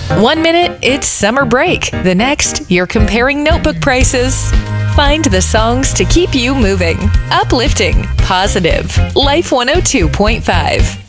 One minute, it's summer break. The next, you're comparing notebook prices. Find the songs to keep you moving. Uplifting. Positive. Life 102.5.